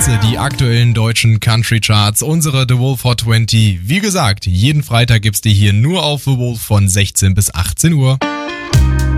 die aktuellen deutschen Country Charts, unsere The Wolf Hot 20. Wie gesagt, jeden Freitag gibt's die hier nur auf The Wolf von 16 bis 18 Uhr.